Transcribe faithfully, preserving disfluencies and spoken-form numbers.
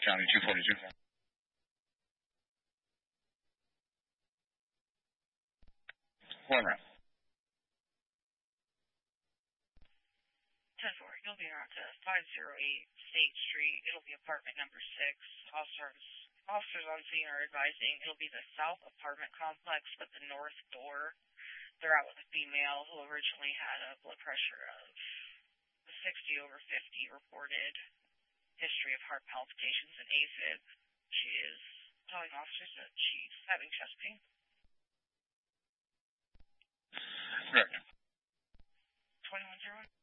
County two forty-two. One round. ten four, you'll be on to five oh eight State Street. It'll be apartment number six. Officers, officers on scene are advising it'll be the south apartment complex with the north door. They're out with a female who originally had a blood pressure of sixty over fifty, reported history of heart palpitations and AFib. She is telling officers that she's having chest pain. Correct. twenty-one oh one.